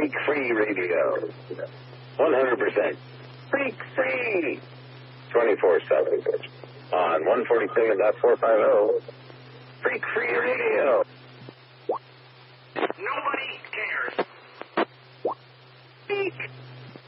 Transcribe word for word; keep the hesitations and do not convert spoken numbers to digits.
freak-free radio. one hundred percent freak-free. twenty-four seven on one forty-seven point four five oh. Freak-free radio.